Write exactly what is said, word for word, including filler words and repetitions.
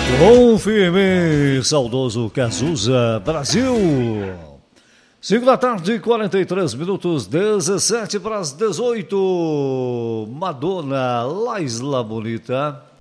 Confirme, saudoso Cazuza, Brasil. cinco da tarde, quarenta e três minutos, dezessete para as dezoito. Madonna, La Isla Bonita.